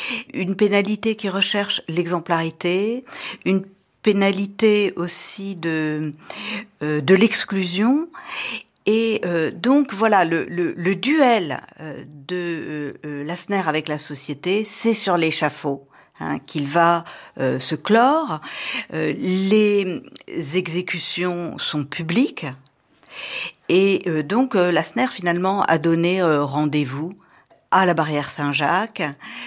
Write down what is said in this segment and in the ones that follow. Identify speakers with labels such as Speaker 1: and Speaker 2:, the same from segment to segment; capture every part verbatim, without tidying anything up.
Speaker 1: une pénalité qui recherche l'exemplarité, une pénalité aussi de euh, de l'exclusion. Et euh, donc voilà, le, le, le duel euh, de euh, Lassner avec la société, c'est sur l'échafaud hein, qu'il va euh, se clore. Euh, les exécutions sont publiques et euh, donc euh, Lassner finalement a donné euh, rendez-vous à la barrière Saint-Jacques.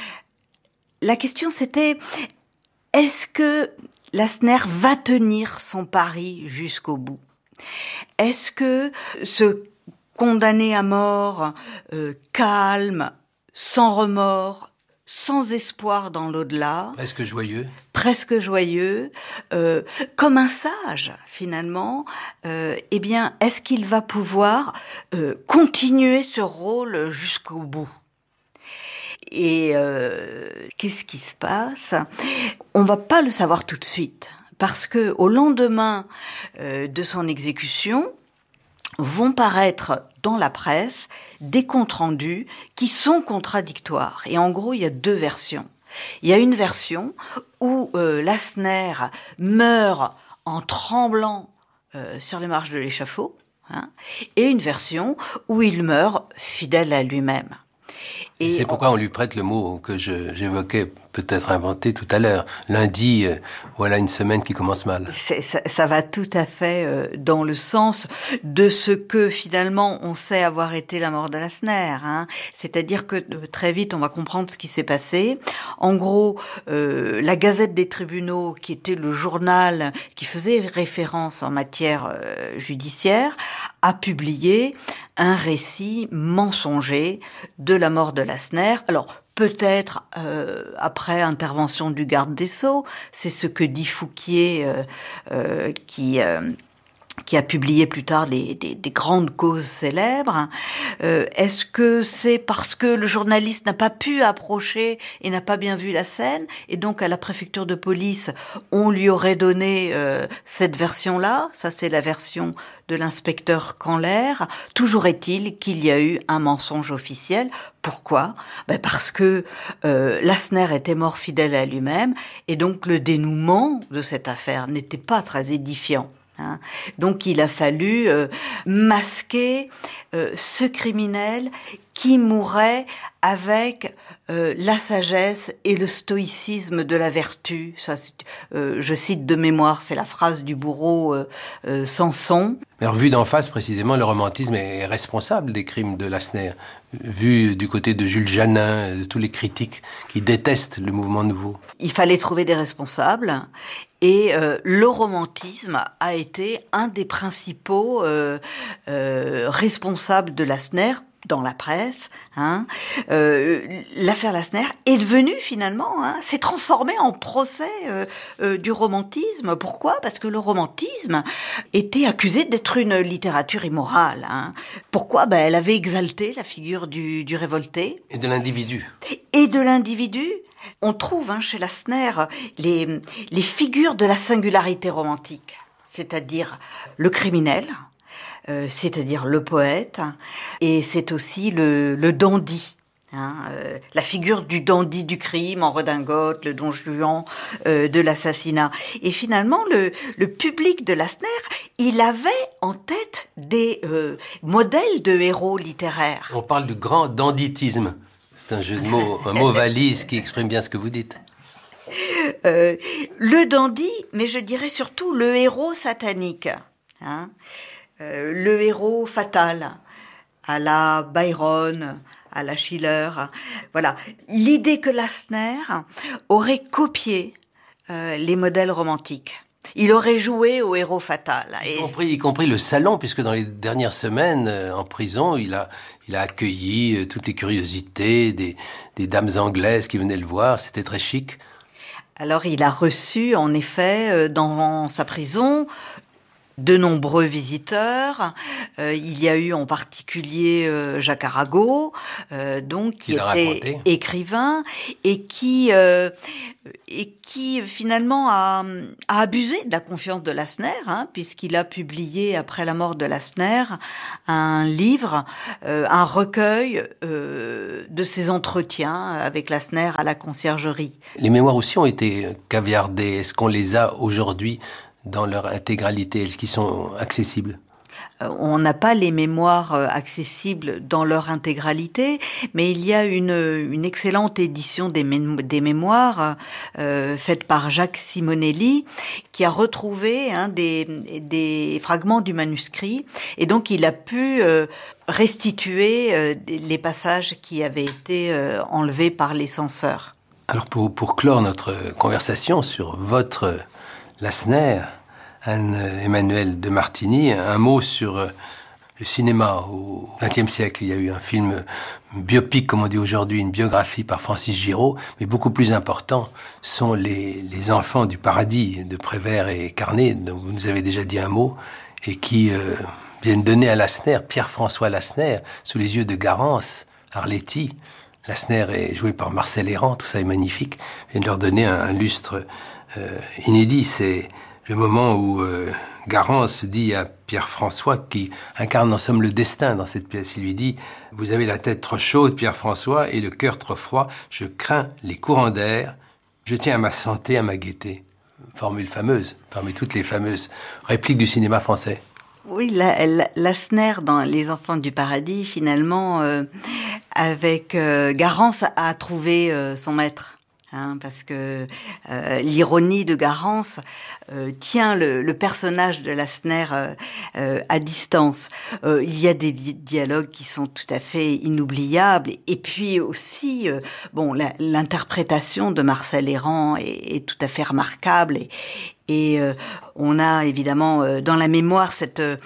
Speaker 1: La question c'était, est-ce que Lassner va tenir son pari jusqu'au bout ? Est-ce que ce condamné à mort, euh, calme, sans remords, sans espoir dans l'au-delà,
Speaker 2: presque joyeux,
Speaker 1: presque joyeux, euh, comme un sage finalement, euh, eh bien, est-ce qu'il va pouvoir euh, continuer ce rôle jusqu'au bout ? Et euh, qu'est-ce qui se passe ? On va pas le savoir tout de suite. Parce que au lendemain euh, de son exécution, vont paraître dans la presse des comptes rendus qui sont contradictoires. Et en gros, il y a deux versions. Il y a une version où euh, Lassner meurt en tremblant euh, sur les marches de l'échafaud, hein, et une version où il meurt fidèle à lui-même.
Speaker 2: Et c'est pourquoi on lui prête le mot que je, j'évoquais, peut-être inventé tout à l'heure. Lundi, euh, voilà une semaine qui commence mal.
Speaker 1: C'est, ça, ça va tout à fait euh, dans le sens de ce que finalement on sait avoir été la mort de Lassner. Hein. C'est-à-dire que euh, très vite on va comprendre ce qui s'est passé. En gros, euh, la Gazette des tribunaux, qui était le journal qui faisait référence en matière euh, judiciaire, a publié un récit mensonger de la mort de Lassner. Alors, peut-être euh, après intervention du garde des Sceaux, c'est ce que dit Fouquier, euh, euh, qui... Euh, qui a publié plus tard des, des, des grandes causes célèbres. Euh, est-ce que c'est parce que le journaliste n'a pas pu approcher et n'a pas bien vu la scène, et donc à la préfecture de police, on lui aurait donné euh, cette version-là ? Ça, c'est la version de l'inspecteur Canler. Toujours est-il qu'il y a eu un mensonge officiel. Pourquoi ? Ben parce que euh, Lassner était mort fidèle à lui-même, et donc le dénouement de cette affaire n'était pas très édifiant. Hein. Donc il a fallu euh, masquer euh, ce criminel qui mourrait avec euh, la sagesse et le stoïcisme de la vertu. Ça, c'est, euh, je cite de mémoire, c'est la phrase du bourreau euh, euh, Samson.
Speaker 2: Mais revu d'en face, précisément, le romantisme est responsable des crimes de Lassner. Vu du côté de Jules Janin, de tous les critiques qui détestent le mouvement nouveau.
Speaker 1: Il fallait trouver des responsables, et euh, le romantisme a été un des principaux euh, euh, responsables de Lassner dans la presse. Hein. Euh, l'affaire Lassner est devenue finalement, hein, s'est transformée en procès euh, euh, du romantisme. Pourquoi ? Parce que le romantisme était accusé d'être une littérature immorale. Hein. Pourquoi ? Ben, elle avait exalté la figure du, du révolté.
Speaker 2: Et de l'individu.
Speaker 1: Et de l'individu. On trouve hein, chez Lassner les, les figures de la singularité romantique, c'est-à-dire le criminel, euh, c'est-à-dire le poète, et c'est aussi le, le dandy. Hein, euh, la figure du dandy du crime en redingote, le Don Juan euh, de l'assassinat. Et finalement, le, le public de Lassner, il avait en tête des euh, modèles de héros littéraires.
Speaker 2: On parle du grand danditisme. C'est un jeu de mots, un mot valise qui exprime bien ce que vous dites.
Speaker 1: Euh, le dandy, mais je dirais surtout le héros satanique. Hein, euh, le héros fatal, à la Byron, à la Schiller. Voilà. L'idée que Lassner aurait copié euh, les modèles romantiques. Il aurait joué au héros fatal.
Speaker 2: Et... Y compris, y compris le salon, puisque dans les dernières semaines, euh, en prison, il a, il a accueilli euh, toutes les curiosités des, des dames anglaises qui venaient le voir. C'était très chic.
Speaker 1: Alors, il a reçu, en effet, euh, dans sa prison, de nombreux visiteurs. Euh, il y a eu en particulier euh, Jacques Arago, euh, donc qui, qui était raconté. écrivain et qui euh, et qui finalement a, a abusé de la confiance de Lassner, hein, puisqu'il a publié après la mort de Lassner un livre, euh, un recueil euh, de ses entretiens avec Lassner à la Conciergerie.
Speaker 2: Les mémoires aussi ont été caviardées. Est-ce qu'on les a aujourd'hui dans leur intégralité? Est-ce qu'ils sont accessibles?
Speaker 1: On n'a pas les mémoires accessibles dans leur intégralité, mais il y a une, une excellente édition des, mé- des mémoires euh, faite par Jacques Simonelli, qui a retrouvé hein, des, des fragments du manuscrit, et donc il a pu euh, restituer euh, les passages qui avaient été euh, enlevés par les censeurs.
Speaker 2: Alors pour, pour clore notre conversation sur votre Lassner, Anne-Emmanuelle de Martigny, un mot sur le cinéma. Au vingtième siècle, il y a eu un film biopic, comme on dit aujourd'hui, une biographie par Francis Giraud, mais beaucoup plus important sont les, les enfants du paradis de Prévert et Carnet, dont vous nous avez déjà dit un mot, et qui euh, viennent donner à Lassner, Pierre-François Lassner, sous les yeux de Garance, Arletty. Lassner est joué par Marcel Hérand, tout ça est magnifique, viennent leur donner un, un lustre euh, inédit. C'est le moment où euh, Garance dit à Pierre-François, qui incarne en somme le destin dans cette pièce, il lui dit « Vous avez la tête trop chaude, Pierre-François, et le cœur trop froid. Je crains les courants d'air. Je tiens à ma santé, à ma gaieté. » Formule fameuse, parmi toutes les fameuses répliques du cinéma français.
Speaker 1: Oui, la, la, Lassner dans Les Enfants du Paradis, finalement, euh, avec euh, Garance, a trouvé euh, son maître. Hein, parce que euh, l'ironie de Garance euh, tient le, le personnage de Lassner euh, euh, à distance. Euh, il y a des di- dialogues qui sont tout à fait inoubliables, et puis aussi, euh, bon, la, l'interprétation de Marcel Hérand est, est tout à fait remarquable. Et, Et euh, on a évidemment euh, dans la mémoire cette, euh,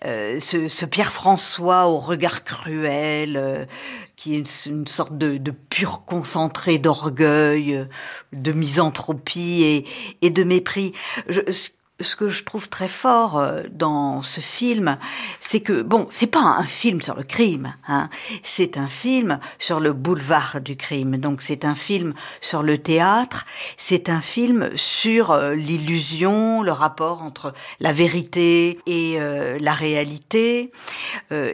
Speaker 1: ce, ce Pierre-François au regard cruel, euh, qui est une, une sorte de, de pur concentré d'orgueil, de misanthropie et, et de mépris. Je, ce que je trouve très fort dans ce film, c'est que, bon, c'est pas un film sur le crime, hein, c'est un film sur le boulevard du crime. Donc c'est un film sur le théâtre, c'est un film sur euh, l'illusion, le rapport entre la vérité et euh, la réalité. Euh,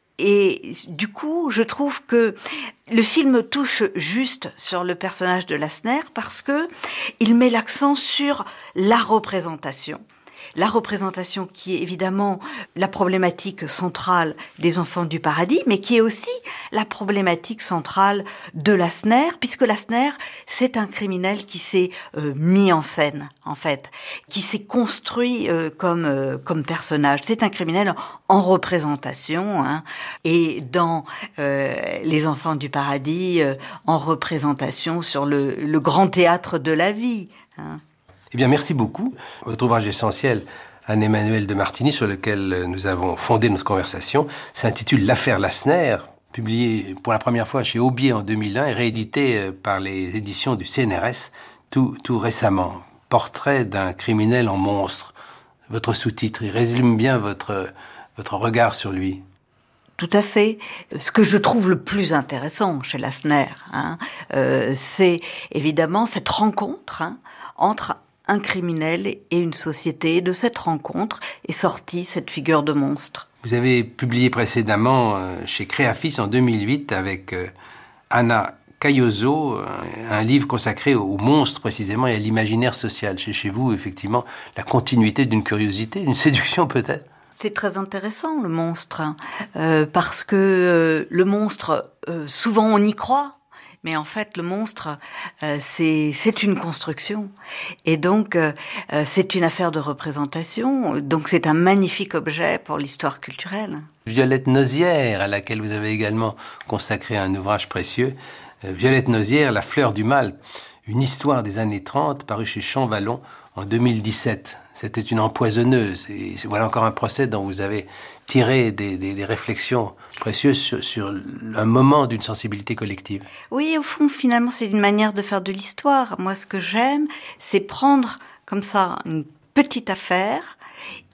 Speaker 1: Et du coup, je trouve que le film touche juste sur le personnage de Lassner parce que il met l'accent sur la représentation. La représentation qui est évidemment la problématique centrale des Enfants du Paradis, mais qui est aussi la problématique centrale de Lassner, puisque Lassner, c'est un criminel qui s'est euh, mis en scène, en fait, qui s'est construit euh, comme euh, comme personnage. C'est un criminel en représentation, hein, et dans euh, Les Enfants du Paradis, euh, en représentation sur le, le grand théâtre de la vie, hein.
Speaker 2: Eh bien, merci beaucoup. Votre ouvrage essentiel, Anne-Emmanuelle de Martigny, sur lequel nous avons fondé notre conversation, s'intitule L'affaire Lassner, publié pour la première fois chez Aubier en deux mille un et réédité par les éditions du C N R S tout, tout récemment. Portrait d'un criminel en monstre. Votre sous-titre, il résume bien votre, votre regard sur lui.
Speaker 1: Tout à fait. Ce que je trouve le plus intéressant chez Lassner, hein, euh, c'est évidemment cette rencontre hein, entre un criminel et une société. De cette rencontre est sortie cette figure de monstre.
Speaker 2: Vous avez publié précédemment euh, chez Créafis en deux mille huit avec euh, Anna Cailloso, un, un livre consacré au monstre précisément et à l'imaginaire social. Chez, chez vous, effectivement, la continuité d'une curiosité, d'une séduction peut-être.
Speaker 1: C'est très intéressant, le monstre, euh, parce que euh, le monstre, euh, souvent on y croit, mais en fait, le monstre, euh, c'est, c'est une construction. Et donc, euh, c'est une affaire de représentation. Donc, c'est un magnifique objet pour l'histoire culturelle.
Speaker 2: Violette Nozière, à laquelle vous avez également consacré un ouvrage précieux. Euh, Violette Nozière, La fleur du mal, une histoire des années trente, parue chez Champvallon en deux mille dix-sept. C'était une empoisonneuse. Et voilà encore un procès dont vous avez tiré des, des, des réflexions précieuses sur, sur un moment d'une sensibilité collective.
Speaker 1: Oui, au fond, finalement, c'est une manière de faire de l'histoire. Moi, ce que j'aime, c'est prendre comme ça une petite affaire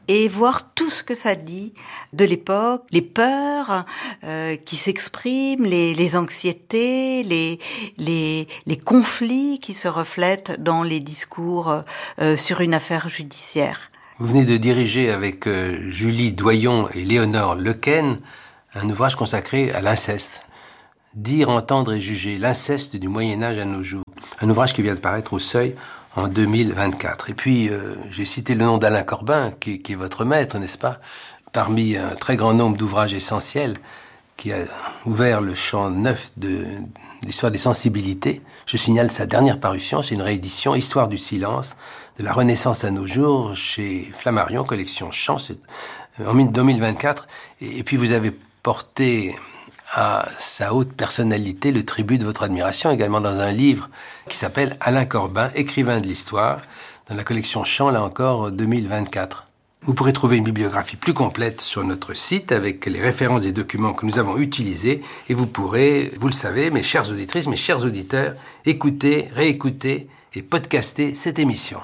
Speaker 1: et voir tout ce que ça dit de l'époque, les peurs euh, qui s'expriment, les, les anxiétés, les, les, les conflits qui se reflètent dans les discours euh, sur une affaire judiciaire.
Speaker 2: Vous venez de diriger avec euh, Julie Doyon et Léonore Lequesne un ouvrage consacré à l'inceste. Dire, entendre et juger, l'inceste du Moyen-Âge à nos jours. Un ouvrage qui vient de paraître au Seuil en deux mille vingt-quatre. Et puis, euh, j'ai cité le nom d'Alain Corbin, qui, qui est votre maître, n'est-ce pas? Parmi un très grand nombre d'ouvrages essentiels qui a ouvert le champ neuf de l'histoire des sensibilités. Je signale sa dernière parution, c'est une réédition, Histoire du silence, de la Renaissance à nos jours, chez Flammarion, collection Champs, en deux mille vingt-quatre. Et, et puis, vous avez porté à sa haute personnalité le tribut de votre admiration, également dans un livre qui s'appelle Alain Corbin, écrivain de l'histoire, dans la collection Champs, là encore, deux mille vingt-quatre. Vous pourrez trouver une bibliographie plus complète sur notre site avec les références et documents que nous avons utilisés et vous pourrez, vous le savez, mes chères auditrices, mes chers auditeurs, écouter, réécouter et podcaster cette émission.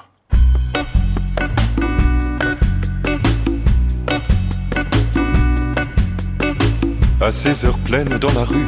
Speaker 3: À ces heures pleines dans la rue,